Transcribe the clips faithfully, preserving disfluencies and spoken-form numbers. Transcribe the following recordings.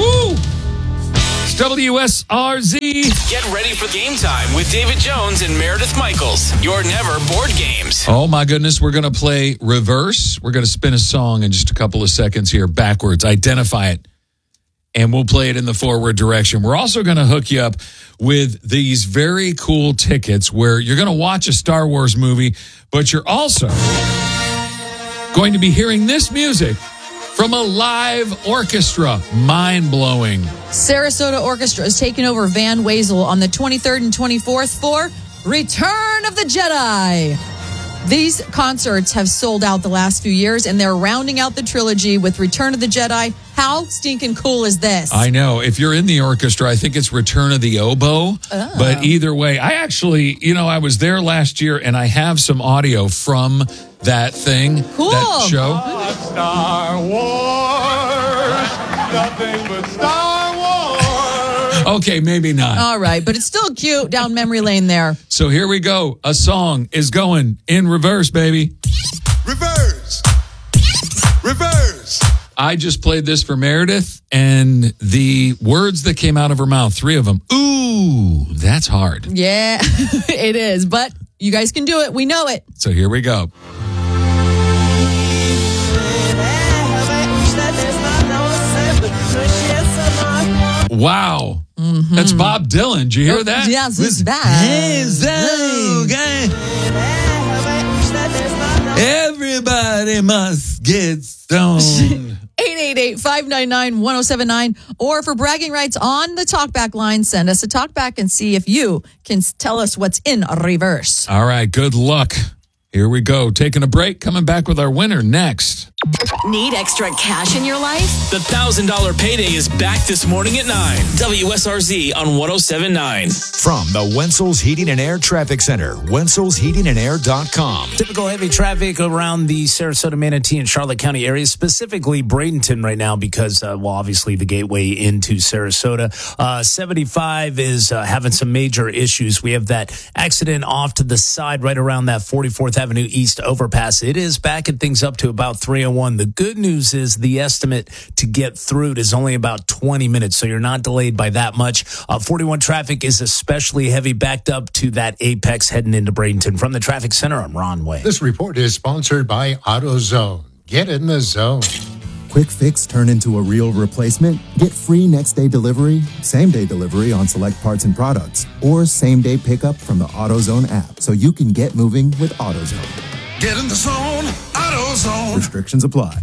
Woo! It's W S R Z. Get ready for game time with David Jones and Meredith Michaels. Your never board games. Oh, my goodness. We're going to play reverse. We're going to spin a song in just a couple of seconds here backwards. Identify it. And we'll play it in the forward direction. We're also going to hook you up with these very cool tickets where you're going to watch a Star Wars movie, but you're also going to be hearing this music from a live orchestra. Mind-blowing. Sarasota Orchestra is taking over Van Wezel on the twenty-third and twenty-fourth for Return of the Jedi. These concerts have sold out the last few years, and they're rounding out the trilogy with Return of the Jedi. How stinking cool is this? I know. If you're in the orchestra, I think it's Return of the Oboe. Oh. But either way, I actually, you know, I was there last year, and I have some audio from that thing, cool. that show. Star Wars, nothing but Star Wars. Okay, maybe not. All right, but it's still cute down memory lane there. So here we go. A song is going in reverse, baby. Reverse. Reverse. I just played this for Meredith, and the words that came out of her mouth, three of them, ooh, that's hard. Yeah, it is. But you guys can do it. We know it. So here we go. Wow. Mm-hmm. That's Bob Dylan. Did you hear that? Yes, it's that. Everybody must get stoned. eight eight eight, five nine nine, one oh seven nine. Or for bragging rights on the talkback line, send us a talkback and see if you can tell us what's in reverse. All right, good luck. Here we go. Taking a break, coming back with our winner next. Need extra cash in your life? The one thousand dollars payday is back this morning at nine. W S R Z on one oh seven point nine. From the Wenzel's Heating and Air Traffic Center, Wenzel's Heating and Air dot com. Typical heavy traffic around the Sarasota, Manatee, and Charlotte County areas, specifically Bradenton right now because, uh, well, obviously the gateway into Sarasota. Uh, seventy-five is uh, having some major issues. We have that accident off to the side right around that forty-fourth Avenue East overpass. It is backing things up to about three oh one. The good news is the estimate to get through it is only about twenty minutes, so you're not delayed by that much. Uh, forty-one traffic is especially heavy, backed up to that apex heading into Bradenton. From the traffic center, I'm Ron Way. This report is sponsored by AutoZone. Get in the zone. Quick fix turn into a real replacement? Get free next day delivery, same day delivery on select parts and products, or same day pickup from the AutoZone app so you can get moving with AutoZone. Get in the zone, AutoZone. Restrictions apply.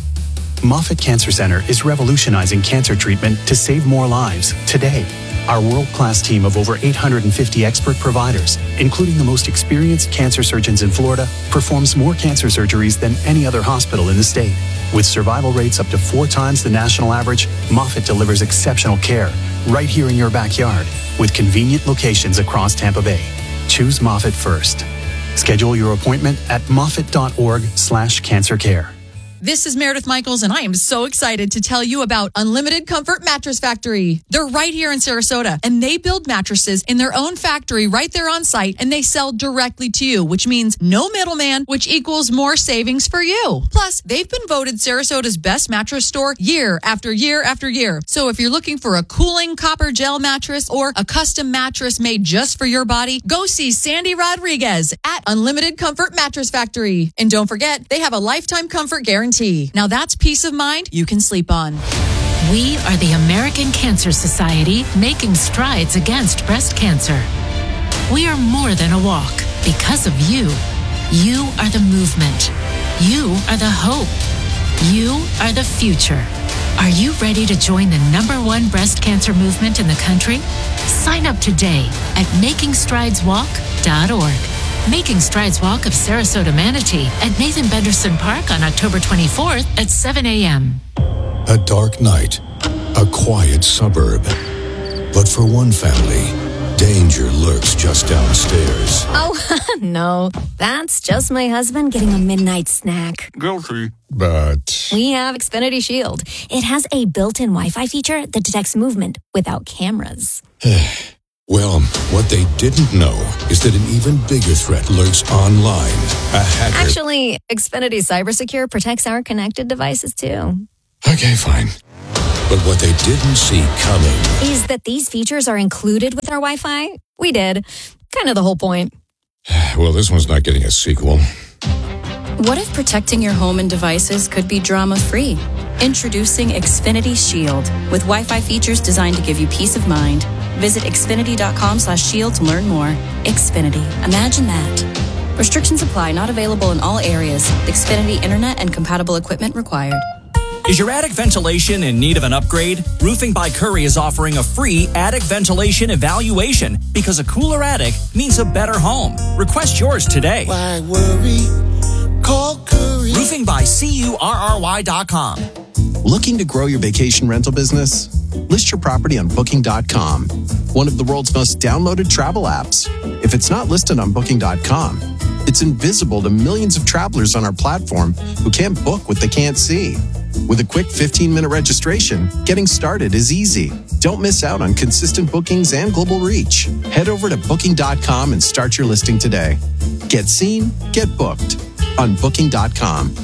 Moffitt Cancer Center is revolutionizing cancer treatment to save more lives today. Our world-class team of over eight hundred fifty expert providers, including the most experienced cancer surgeons in Florida, performs more cancer surgeries than any other hospital in the state. With survival rates up to four times the national average, Moffitt delivers exceptional care right here in your backyard with convenient locations across Tampa Bay. Choose Moffitt first. Schedule your appointment at moffitt.org slash cancer care. This is Meredith Michaels, and I am so excited to tell you about Unlimited Comfort Mattress Factory. They're right here in Sarasota, and they build mattresses in their own factory right there on site, and they sell directly to you, which means no middleman, which equals more savings for you. Plus, they've been voted Sarasota's best mattress store year after year after year. So if you're looking for a cooling copper gel mattress or a custom mattress made just for your body, go see Sandy Rodriguez at Unlimited Comfort Mattress Factory. And don't forget, they have a lifetime comfort guarantee. Now that's peace of mind you can sleep on. We are the American Cancer Society, making strides against breast cancer. We are more than a walk. Because of you, you are the movement. You are the hope. You are the future. Are you ready to join the number one breast cancer movement in the country? Sign up today at making strides walk dot org. Making Strides Walk of Sarasota Manatee at Nathan Benderson Park on October twenty-fourth at seven a.m. A dark night, a quiet suburb. But for one family, danger lurks just downstairs. Oh, no. That's just my husband getting a midnight snack. Guilty. But We have Xfinity Shield. It has a built-in Wi-Fi feature that detects movement without cameras. Well, what they didn't know is that an even bigger threat lurks online. A hacker. Actually, Xfinity CyberSecure protects our connected devices, too. Okay, fine. But what they didn't see coming is that these features are included with our Wi-Fi. We did. Kind of the whole point. Well, this one's not getting a sequel. What if protecting your home and devices could be drama-free? Introducing Xfinity Shield with Wi-Fi features designed to give you peace of mind. Visit xfinity.com slash shield to learn more. Xfinity. Imagine that. Restrictions apply. Not available in all areas. Xfinity Internet and compatible equipment required. Is your attic ventilation in need of an upgrade? Roofing by Curry is offering a free attic ventilation evaluation because a cooler attic means a better home. Request yours today. Why worry? Call Curry. Roofing by C U R R Y dot com. Looking to grow your vacation rental business? List your property on booking dot com, one of the world's most downloaded travel apps. If it's not listed on booking dot com, it's invisible to millions of travelers on our platform who can't book what they can't see. With a quick fifteen-minute registration, getting started is easy. Don't miss out on consistent bookings and global reach. Head over to booking dot com and start your listing today. Get seen, get booked on booking dot com.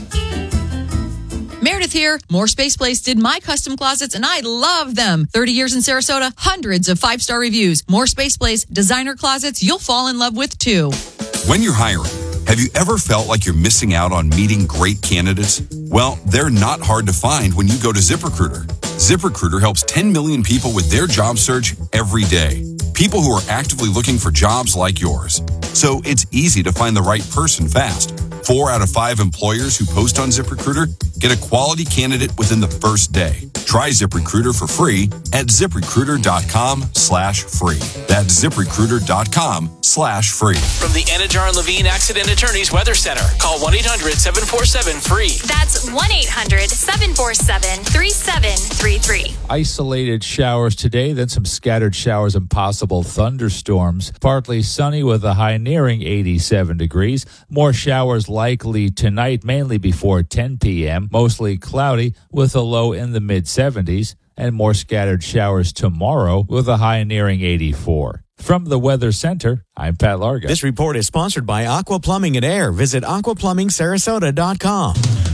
Meredith here. More Space Place did my custom closets, and I love them. thirty years in Sarasota, hundreds of five-star reviews. More Space Place designer closets you'll fall in love with, too. When you're hiring, have you ever felt like you're missing out on meeting great candidates? Well, they're not hard to find when you go to ZipRecruiter. ZipRecruiter helps ten million people with their job search every day. People who are actively looking for jobs like yours. So it's easy to find the right person fast. Four out of five employers who post on ZipRecruiter get a quality candidate within the first day. Try ZipRecruiter for free at ZipRecruiter.com slash free. That's ZipRecruiter.com slash free. From the Anajar and Levine Accident Attorneys Weather Center, call one eight hundred seven four seven free. That's one eight hundred seven four seven three seven three three. Isolated showers today, then some scattered showers and possible thunderstorms. Partly sunny with a high nearing eighty-seven degrees. More showers likely tonight, mainly before ten p.m. Mostly cloudy with a low in the mid-seventies. And more scattered showers tomorrow with a high nearing eighty-four. From the Weather Center, I'm Pat Larga. This report is sponsored by Aqua Plumbing and Air. Visit aqua plumbing sarasota dot com.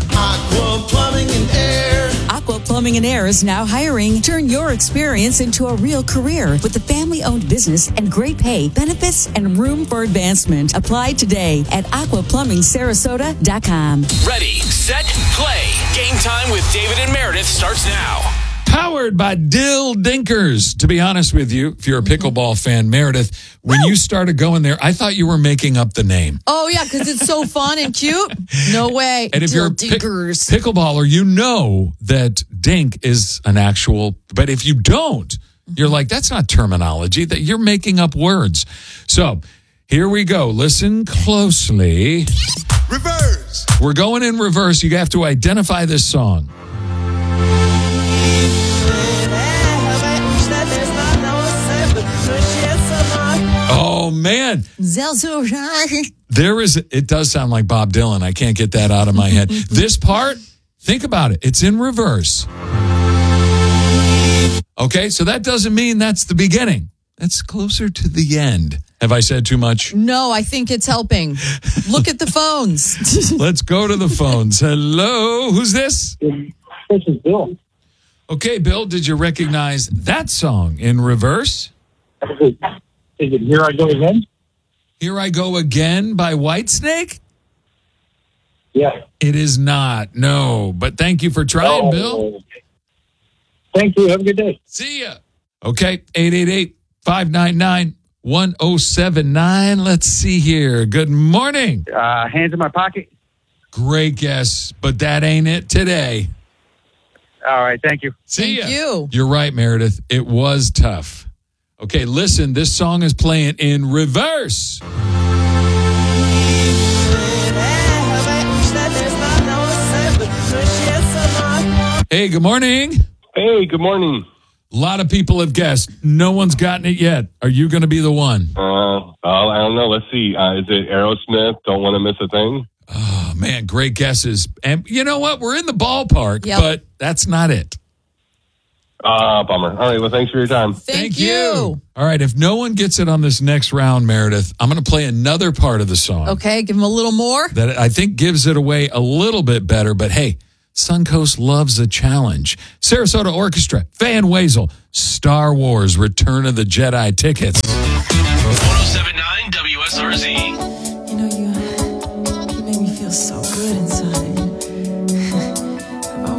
Aqua Plumbing and Air. Aqua Plumbing and Air is now hiring. Turn your experience into a real career with a family-owned business and great pay, benefits, and room for advancement. Apply today at aqua plumbing sarasota dot com. Ready, set, play. Game time with David and Meredith starts now. Powered by Dill Dinkers. To be honest with you, if you're a pickleball fan, Meredith, when you started going there, I thought you were making up the name. Oh, yeah, because it's so fun and cute. No way. And if Dill you're a pick- Dinkers. pickleballer, you know that dink is an actual, but if you don't, you're like, that's not terminology, that you're making up words. So here we go. Listen closely. Reverse. We're going in reverse. You have to identify this song. Oh, man. There is, it does sound like Bob Dylan. I can't get that out of my head. This part, think about it. It's in reverse. Okay, so that doesn't mean that's the beginning. That's closer to the end. Have I said too much? No, I think it's helping. Look at the phones. Let's go to the phones. Hello, who's this? This is Bill. Okay, Bill, did you recognize that song in reverse? Is it Here I Go Again? Here I Go Again by Whitesnake? Yeah. It is not, no. But thank you for trying, Oh, Bill. Thank you. Have a good day. See ya. Okay, eight eight eight, five nine nine, one oh seven nine. Let's see here. Good morning. Uh, hands in my pocket. Great guess, but that ain't it today. All right. Thank you. See Thank ya. you. You're right, Meredith. It was tough. Okay, listen, this song is playing in reverse. Hey, good morning. Hey, good morning. A lot of people have guessed. No one's gotten it yet. Are you going to be the one? Uh, well, I don't know. Let's see. Uh, is it Aerosmith? Don't Want to Miss a Thing? Oh, man, great guesses. And you know what? We're in the ballpark, Yep. but that's not it. Ah, uh, bummer. All right. Well, thanks for your time. Thank, you. All right, if no one gets it on this next round, Meredith, I'm going to play another part of the song Okay, give them a little more. that I think gives it away a little bit better. But hey, Suncoast loves a challenge. Sarasota Orchestra, Van Wezel, Star Wars, Return of the Jedi tickets. ten seventy-nine W S R Z. You know, you, you make me feel so good inside.